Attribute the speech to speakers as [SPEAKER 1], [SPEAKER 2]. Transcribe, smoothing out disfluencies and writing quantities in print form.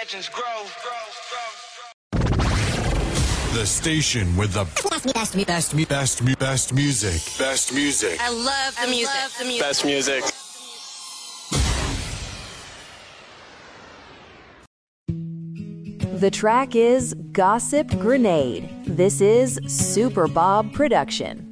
[SPEAKER 1] legends grow.
[SPEAKER 2] The station with the best music. Best music.
[SPEAKER 3] I love the music.
[SPEAKER 4] Best music.
[SPEAKER 5] The track is Gossip Grenade. This is Super Bob Production.